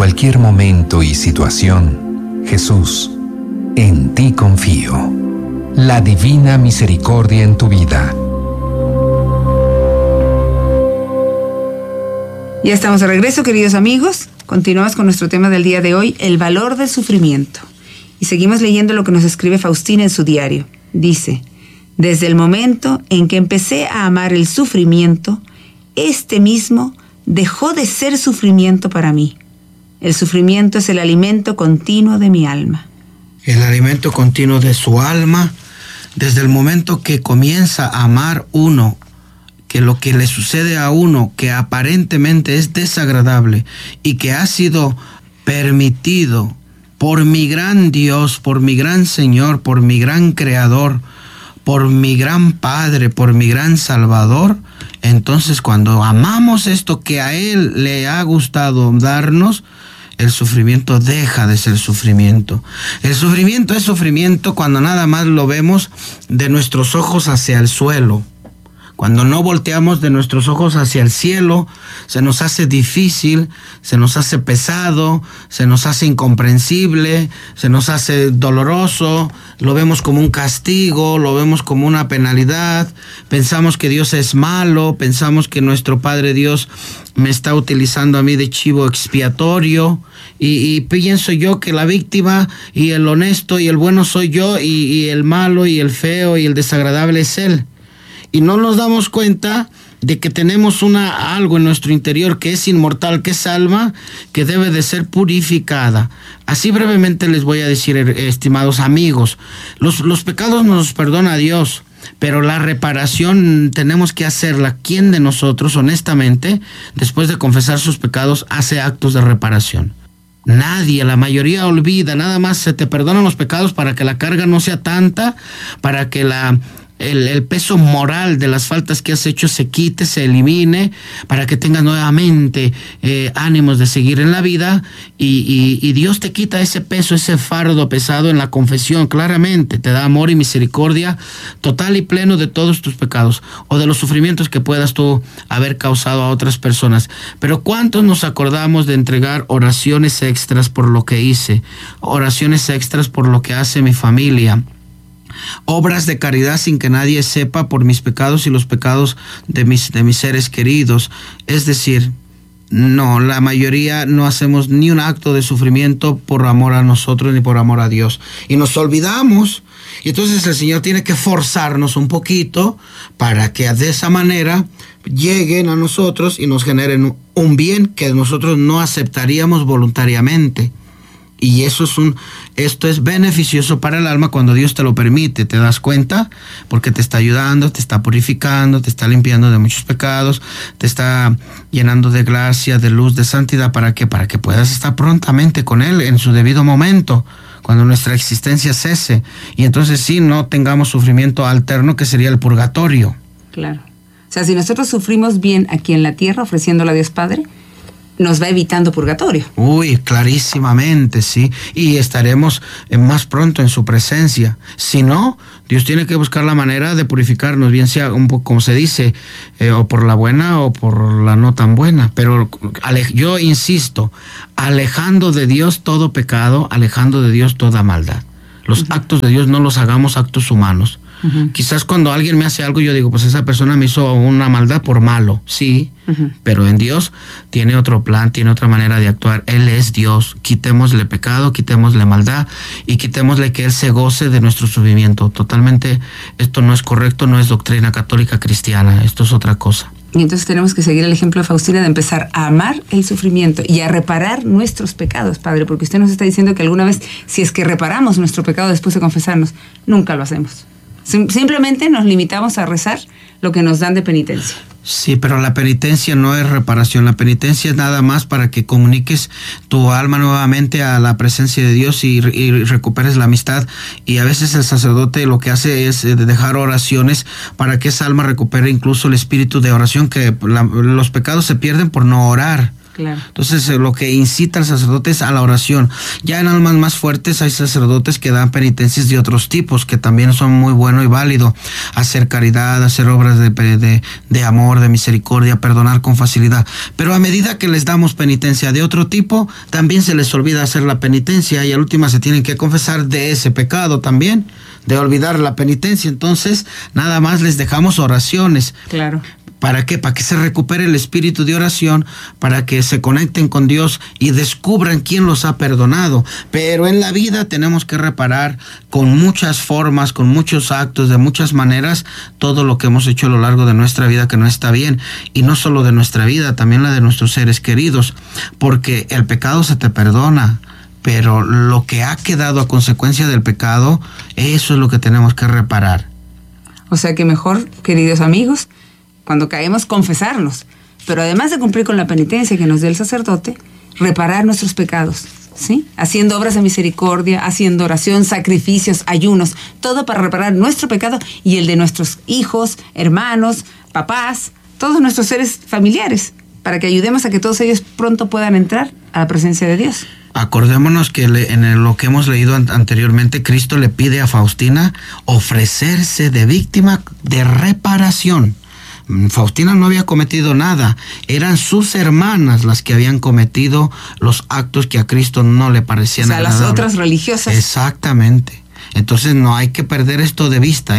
cualquier momento y situación, Jesús, en ti confío. La divina misericordia en tu vida. Ya estamos de regreso, queridos amigos. Continuamos con nuestro tema del día de hoy, el valor del sufrimiento. Y seguimos leyendo lo que nos escribe Faustina en su diario. Dice: desde el momento en que empecé a amar el sufrimiento, este mismo dejó de ser sufrimiento para mí. El sufrimiento es el alimento continuo de mi alma. El alimento continuo de su alma, desde el momento que comienza a amar uno, que lo que le sucede a uno, que aparentemente es desagradable y que ha sido permitido por mi gran Dios, por mi gran Señor, por mi gran Creador, por mi gran Padre, por mi gran Salvador, entonces cuando amamos esto que a Él le ha gustado darnos, el sufrimiento deja de ser sufrimiento. El sufrimiento es sufrimiento cuando nada más lo vemos de nuestros ojos hacia el suelo. Cuando no volteamos de nuestros ojos hacia el cielo, se nos hace difícil, se nos hace pesado, se nos hace incomprensible, se nos hace doloroso, lo vemos como un castigo, lo vemos como una penalidad, pensamos que Dios es malo, pensamos que nuestro Padre Dios me está utilizando a mí de chivo expiatorio y pienso yo que la víctima y el honesto y el bueno soy yo y el malo y el feo y el desagradable es Él. Y no nos damos cuenta de que tenemos algo en nuestro interior que es inmortal, que es alma, que debe de ser purificada. Así brevemente les voy a decir, estimados amigos, los pecados nos perdona Dios, pero la reparación tenemos que hacerla. ¿Quién de nosotros, honestamente, después de confesar sus pecados, hace actos de reparación? Nadie, la mayoría olvida, nada más se te perdonan los pecados para que la carga no sea tanta, para que el peso moral de las faltas que has hecho se quite, se elimine, para que tengas nuevamente ánimos de seguir en la vida y Dios te quita ese peso, ese fardo pesado en la confesión, claramente, te da amor y misericordia total y pleno de todos tus pecados o de los sufrimientos que puedas tú haber causado a otras personas. Pero ¿cuántos nos acordamos de entregar oraciones extras por lo que hice, oraciones extras por lo que hace mi familia? Obras de caridad sin que nadie sepa por mis pecados y los pecados de mis seres queridos. Es decir, no, la mayoría no hacemos ni un acto de sufrimiento por amor a nosotros ni por amor a Dios. Y nos olvidamos. Y entonces el Señor tiene que forzarnos un poquito para que de esa manera lleguen a nosotros y nos generen un bien que nosotros no aceptaríamos voluntariamente. Y esto es beneficioso para el alma cuando Dios te lo permite. ¿Te das cuenta? Porque te está ayudando, te está purificando, te está limpiando de muchos pecados, te está llenando de gracia, de luz, de santidad. ¿Para qué? Para que puedas estar prontamente con Él en su debido momento, cuando nuestra existencia cese. Y entonces sí, no tengamos sufrimiento alterno que sería el purgatorio. Claro. O sea, si nosotros sufrimos bien aquí en la tierra, ofreciéndole a Dios Padre, nos va evitando purgatorio. Uy, clarísimamente, sí. Y estaremos más pronto en su presencia. Si no, Dios tiene que buscar la manera de purificarnos, bien sea un poco, como se dice, o por la buena o por la no tan buena. Pero yo insisto, alejando de Dios todo pecado, alejando de Dios toda maldad. Los actos de Dios no los hagamos actos humanos. Quizás cuando alguien me hace algo yo digo, pues esa persona me hizo una maldad por malo, sí, pero en Dios tiene otro plan, tiene otra manera de actuar. Él es Dios. Quitémosle pecado, quitémosle maldad y quitémosle que Él se goce de nuestro sufrimiento. Totalmente esto no es correcto, no es doctrina católica cristiana, esto es otra cosa. Y entonces tenemos que seguir el ejemplo de Faustina de empezar a amar el sufrimiento y a reparar nuestros pecados, Padre, porque usted nos está diciendo que alguna vez, si es que reparamos nuestro pecado después de confesarnos, nunca lo hacemos. Simplemente nos limitamos a rezar lo que nos dan de penitencia. Sí, pero la penitencia no es reparación. La penitencia es nada más para que comuniques tu alma nuevamente a la presencia de Dios y recuperes la amistad. Y a veces el sacerdote lo que hace es dejar oraciones para que esa alma recupere incluso el espíritu de oración, que los pecados se pierden por no orar. Claro. Entonces, lo que incita al sacerdote es a la oración. Ya en almas más fuertes hay sacerdotes que dan penitencias de otros tipos, que también son muy bueno y válido. Hacer caridad, hacer obras de amor, de misericordia, perdonar con facilidad. Pero a medida que les damos penitencia de otro tipo, también se les olvida hacer la penitencia y al último se tienen que confesar de ese pecado también, de olvidar la penitencia. Entonces, nada más les dejamos oraciones. Claro. ¿Para qué? Para que se recupere el espíritu de oración, para que se conecten con Dios y descubran quién los ha perdonado. Pero en la vida tenemos que reparar con muchas formas, con muchos actos, de muchas maneras, todo lo que hemos hecho a lo largo de nuestra vida que no está bien. Y no solo de nuestra vida, también la de nuestros seres queridos. Porque el pecado se te perdona, pero lo que ha quedado a consecuencia del pecado, eso es lo que tenemos que reparar. O sea que mejor, queridos amigos, cuando caemos, confesarnos, pero además de cumplir con la penitencia que nos dé el sacerdote, reparar nuestros pecados, ¿sí? Haciendo obras de misericordia, haciendo oración, sacrificios, ayunos, todo para reparar nuestro pecado y el de nuestros hijos, hermanos, papás, todos nuestros seres familiares, para que ayudemos a que todos ellos pronto puedan entrar a la presencia de Dios. Acordémonos que en lo que hemos leído anteriormente, Cristo le pide a Faustina ofrecerse de víctima de reparación. Faustina no había cometido nada, eran sus hermanas las que habían cometido los actos que a Cristo no le parecían agradables. Las otras religiosas. Exactamente. Entonces no hay que perder esto de vista,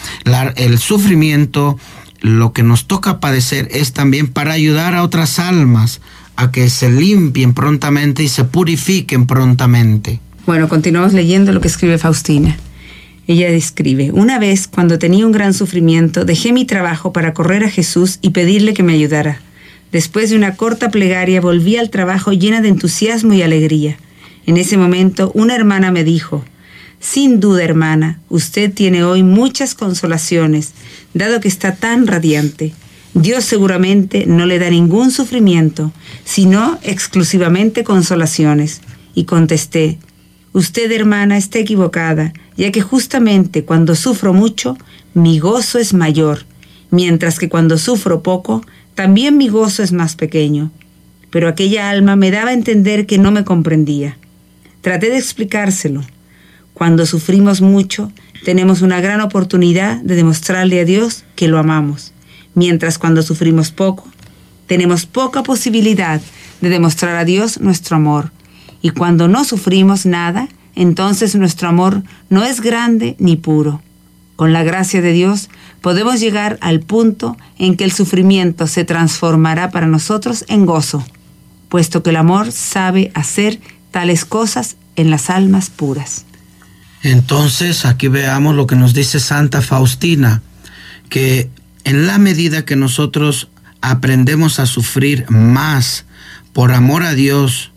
el sufrimiento, lo que nos toca padecer es también para ayudar a otras almas a que se limpien prontamente y se purifiquen prontamente. Bueno, continuamos leyendo lo que escribe Faustina. Ella describe: una vez, cuando tenía un gran sufrimiento, dejé mi trabajo para correr a Jesús y pedirle que me ayudara. Después de una corta plegaria, volví al trabajo llena de entusiasmo y alegría. En ese momento, una hermana me dijo: sin duda, hermana, usted tiene hoy muchas consolaciones, dado que está tan radiante. Dios seguramente no le da ningún sufrimiento, sino exclusivamente consolaciones. Y contesté: usted, hermana, está equivocada, ya que justamente cuando sufro mucho, mi gozo es mayor, mientras que cuando sufro poco, también mi gozo es más pequeño. Pero aquella alma me daba a entender que no me comprendía. Traté de explicárselo. Cuando sufrimos mucho, tenemos una gran oportunidad de demostrarle a Dios que lo amamos, mientras cuando sufrimos poco, tenemos poca posibilidad de demostrar a Dios nuestro amor. Y cuando no sufrimos nada, entonces nuestro amor no es grande ni puro. Con la gracia de Dios podemos llegar al punto en que el sufrimiento se transformará para nosotros en gozo, puesto que el amor sabe hacer tales cosas en las almas puras. Entonces, aquí veamos lo que nos dice Santa Faustina, que en la medida que nosotros aprendemos a sufrir más por amor a Dios,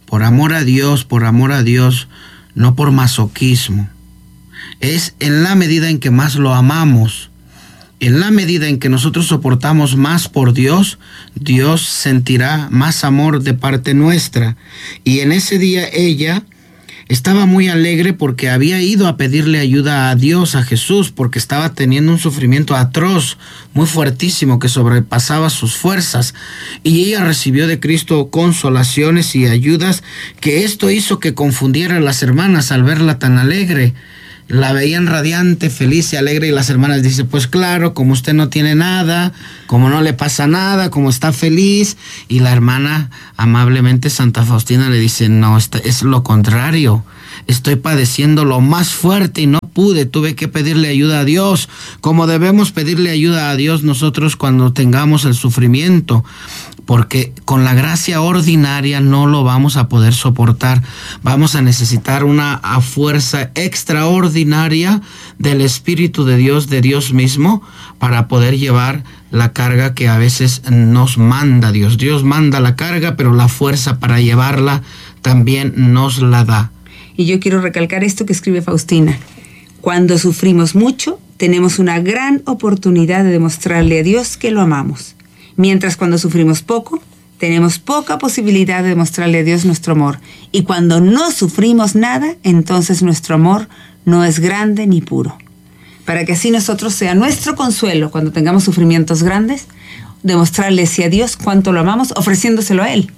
no por masoquismo. Es en la medida en que más lo amamos, en la medida en que nosotros soportamos más por Dios, Dios sentirá más amor de parte nuestra. Y en ese día ella estaba muy alegre porque había ido a pedirle ayuda a Dios, a Jesús, porque estaba teniendo un sufrimiento atroz, muy fuertísimo, que sobrepasaba sus fuerzas. Y ella recibió de Cristo consolaciones y ayudas, que esto hizo que confundiera a las hermanas al verla tan alegre. La veían radiante, feliz y alegre, y las hermanas dicen: pues claro, como usted no tiene nada, como no le pasa nada, como está feliz. Y la hermana, amablemente, Santa Faustina, le dice: no, es lo contrario. Estoy padeciendo lo más fuerte y no pude, tuve que pedirle ayuda a Dios, como debemos pedirle ayuda a Dios nosotros cuando tengamos el sufrimiento, porque con la gracia ordinaria no lo vamos a poder soportar. Vamos a necesitar una fuerza extraordinaria del Espíritu de Dios mismo, para poder llevar la carga que a veces nos manda Dios. Dios manda la carga, pero la fuerza para llevarla también nos la da. Y yo quiero recalcar esto que escribe Faustina: cuando sufrimos mucho, tenemos una gran oportunidad de demostrarle a Dios que lo amamos. Mientras cuando sufrimos poco, tenemos poca posibilidad de demostrarle a Dios nuestro amor. Y cuando no sufrimos nada, entonces nuestro amor no es grande ni puro. Para que así nosotros sea nuestro consuelo cuando tengamos sufrimientos grandes, demostrarle a Dios cuánto lo amamos, ofreciéndoselo a Él.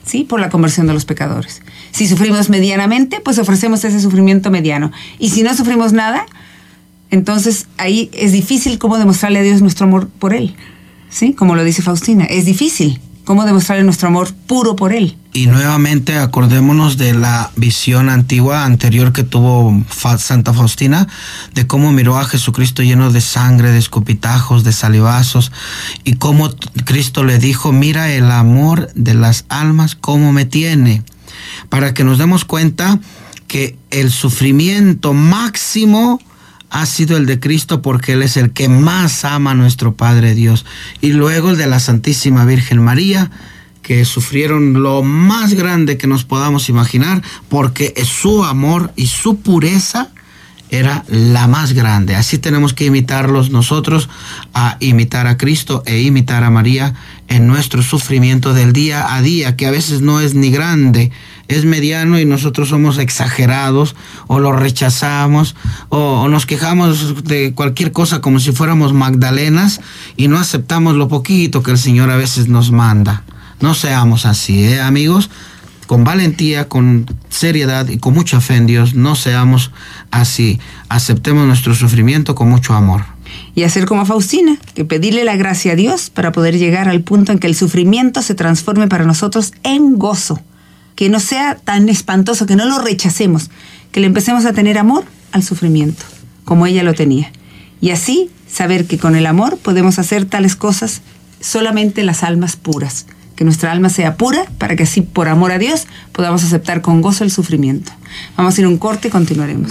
¿sí? Por la conversión de los pecadores. Si sufrimos medianamente, pues ofrecemos ese sufrimiento mediano. Y si no sufrimos nada, entonces ahí es difícil cómo demostrarle a Dios nuestro amor por Él, ¿sí? Como lo dice Faustina, es difícil cómo demostrarle nuestro amor puro por Él. Y nuevamente acordémonos de la visión anterior que tuvo Santa Faustina, de cómo miró a Jesucristo lleno de sangre, de escupitajos, de salivazos, y cómo Cristo le dijo: mira el amor de las almas cómo me tiene, para que nos demos cuenta que el sufrimiento máximo ha sido el de Cristo, porque Él es el que más ama a nuestro Padre Dios. Y luego el de la Santísima Virgen María, que sufrieron lo más grande que nos podamos imaginar, porque su amor y su pureza era la más grande. Así tenemos que imitarlos nosotros, a imitar a Cristo e imitar a María en nuestro sufrimiento del día a día, que a veces no es ni grande, es mediano, y nosotros somos exagerados, o lo rechazamos, o nos quejamos de cualquier cosa como si fuéramos Magdalenas, y no aceptamos lo poquito que el Señor a veces nos manda. No seamos así, amigos. Con valentía, con seriedad y con mucha fe en Dios, no seamos así. Aceptemos nuestro sufrimiento con mucho amor. Y hacer como Faustina, que pedirle la gracia a Dios para poder llegar al punto en que el sufrimiento se transforme para nosotros en gozo. Que no sea tan espantoso, que no lo rechacemos, que le empecemos a tener amor al sufrimiento, como ella lo tenía. Y así saber que con el amor podemos hacer tales cosas solamente las almas puras. Que nuestra alma sea pura, para que así, por amor a Dios, podamos aceptar con gozo el sufrimiento. Vamos a ir a un corte y continuaremos.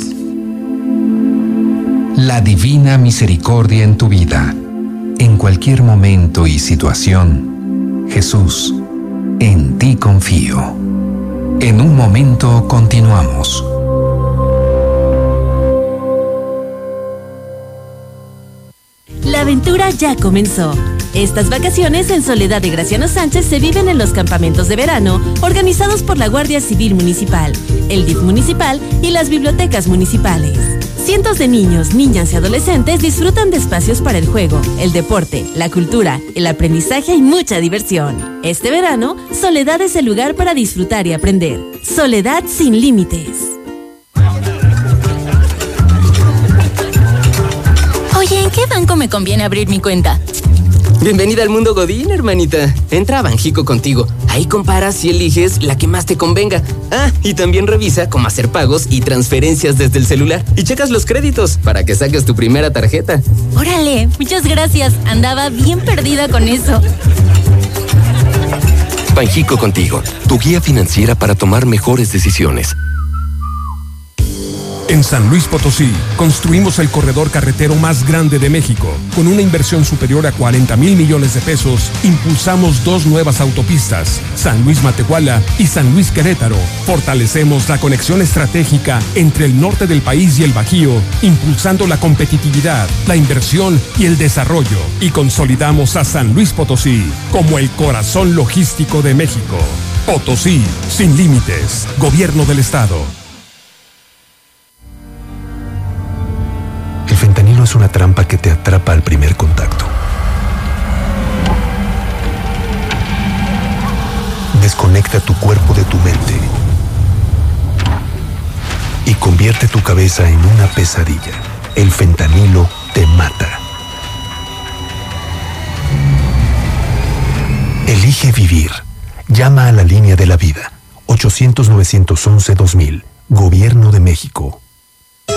La divina misericordia en tu vida. En cualquier momento y situación, Jesús, en ti confío. En un momento continuamos. La aventura ya comenzó. Estas vacaciones en Soledad de Graciano Sánchez se viven en los campamentos de verano organizados por la Guardia Civil Municipal, el DIF municipal y las bibliotecas municipales. Cientos de niños, niñas y adolescentes disfrutan de espacios para el juego, el deporte, la cultura, el aprendizaje y mucha diversión. Este verano, Soledad es el lugar para disfrutar y aprender. Soledad sin límites. Oye, ¿en qué banco me conviene abrir mi cuenta? Bienvenida al mundo Godín, hermanita. Entra a Banjico Contigo. Ahí comparas y eliges la que más te convenga. Ah, y también revisa cómo hacer pagos y transferencias desde el celular. Y checas los créditos para que saques tu primera tarjeta. Órale, muchas gracias. Andaba bien perdida con eso. Banjico Contigo, tu guía financiera para tomar mejores decisiones. En San Luis Potosí, construimos el corredor carretero más grande de México. Con una inversión superior a 40,000 millones de pesos, impulsamos 2 nuevas autopistas, San Luis Matehuala y San Luis Querétaro. Fortalecemos la conexión estratégica entre el norte del país y el Bajío, impulsando la competitividad, la inversión y el desarrollo. Y consolidamos a San Luis Potosí como el corazón logístico de México. Potosí, sin límites. Gobierno del Estado. El fentanilo es una trampa que te atrapa al primer contacto. Desconecta tu cuerpo de tu mente y convierte tu cabeza en una pesadilla. El fentanilo te mata. Elige vivir. Llama a la línea de la vida. 800-911-2000. Gobierno de México.